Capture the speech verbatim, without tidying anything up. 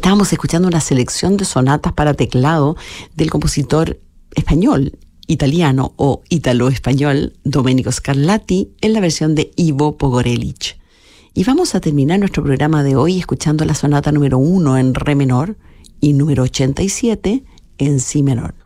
Estábamos escuchando una selección de sonatas para teclado del compositor español, italiano o ítalo-español Domenico Scarlatti en la versión de Ivo Pogorelic. Y vamos a terminar nuestro programa de hoy escuchando la sonata número uno en re menor y número ochenta y siete en si menor.